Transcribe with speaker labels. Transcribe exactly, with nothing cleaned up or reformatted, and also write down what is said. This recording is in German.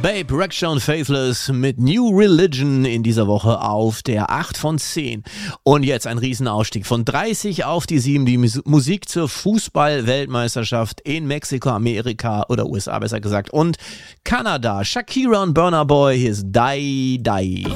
Speaker 1: Babe, Rexha und Faithless mit New Religion in dieser Woche auf der acht von zehn. Und jetzt ein Riesenausstieg von dreißig auf die sieben. Die Mus- Musik zur Fußball-Weltmeisterschaft in Mexiko, Amerika oder U S A besser gesagt und Kanada. Shakira und Burna Boy, hier ist Die Die.